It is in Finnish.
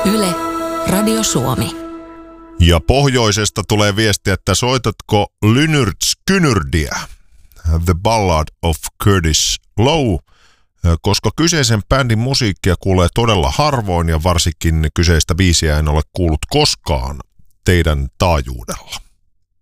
Yle, Radio Suomi. Ja pohjoisesta tulee viesti, että soitatko Lynyrd Skynyrdiä, The Ballad of Curtis Low, koska kyseisen bändin musiikkia kuulee todella harvoin ja varsinkin kyseistä biisiä en ole kuullut koskaan teidän taajuudella.